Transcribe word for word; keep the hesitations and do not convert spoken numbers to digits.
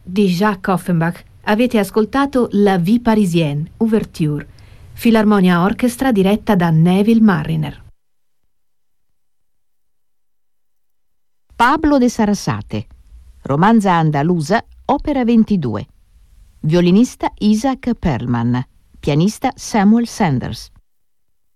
di Jacques Offenbach. Avete ascoltato La Vie Parisienne, Ouverture, Filarmonia Orchestra diretta da Neville Marriner. Pablo de Sarasate, romanza andalusa, opera ventidue. Violinista Isaac Perlman, pianista Samuel Sanders.